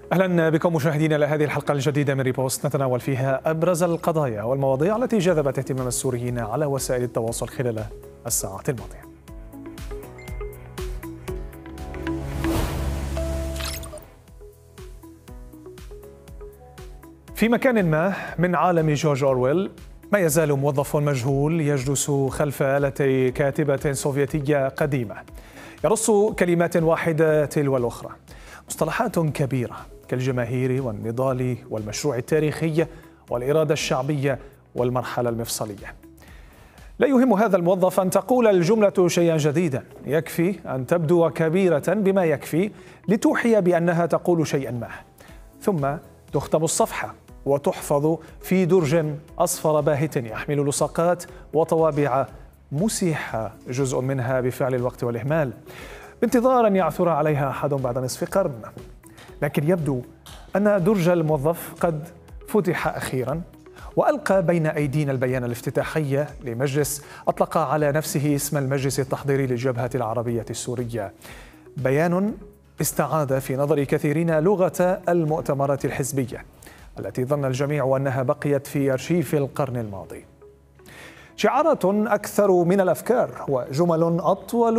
أهلا بكم مشاهدينا إلى هذه الحلقة الجديدة من ريبوست، نتناول فيها أبرز القضايا والمواضيع التي جذبت اهتمام السوريين على وسائل التواصل خلال الساعات الماضية. في مكان ما من عالم جورج أورويل ما يزال موظف مجهول يجلس خلف آلة كاتبة سوفيتية قديمة يرص كلمات واحدة تلو الأخرى، مصطلحات كبيرة كالجماهير والنضال والمشروع التاريخي والإرادة الشعبية والمرحلة المفصلية. لا يهم هذا الموظف أن تقول الجملة شيئا جديدا، يكفي أن تبدو كبيرة بما يكفي لتوحي بأنها تقول شيئا ما، ثم تختم الصفحة وتحفظ في درج أصفر باهت يحمل لصقات وطوابع مسيحة، جزء منها بفعل الوقت والإهمال، بانتظار أن يعثر عليها أحد بعد نصف قرن. لكن يبدو أن درج الموظف قد فتح أخيرا، وألقى بين أيدينا البيان الافتتاحي لمجلس أطلق على نفسه اسم المجلس التحضيري للجبهة العربية السورية. بيان استعاد في نظر كثيرين لغة المؤتمرات الحزبية التي ظن الجميع أنها بقيت في أرشيف القرن الماضي. شعارات أكثر من الأفكار وجمل أطول